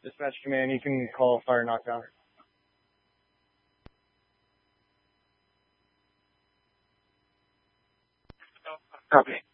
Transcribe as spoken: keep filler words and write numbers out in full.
Dispatch command, you can call fire knockdown. Copy.